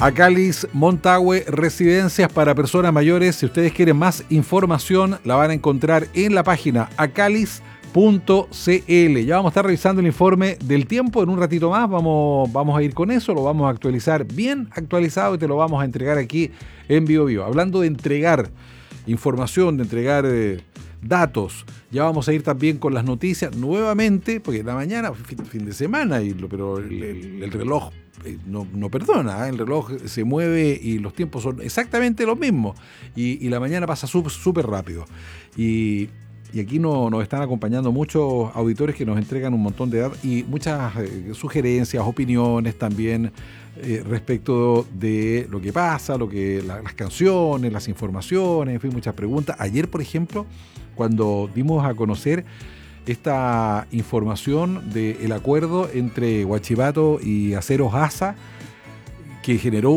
Acalis Montague, residencias para personas mayores. Si ustedes quieren más información, la van a encontrar en la página acalis.cl. Ya vamos a estar revisando el informe del tiempo en un ratito más. Vamos a ir con eso, lo vamos a actualizar bien actualizado y te lo vamos a entregar aquí en Vivo Vivo. Hablando de entregar información, de entregar datos, ya vamos a ir también con las noticias nuevamente, porque en la mañana, fin de semana, pero el reloj no perdona, el reloj se mueve y los tiempos son exactamente los mismos y la mañana pasa súper rápido y aquí nos están acompañando muchos auditores que nos entregan un montón de datos y muchas sugerencias, opiniones también respecto de lo que pasa, las canciones, las informaciones, en fin, muchas preguntas. Ayer, por ejemplo, cuando dimos a conocer esta información del acuerdo entre Huachipato y Aceros Asa, que generó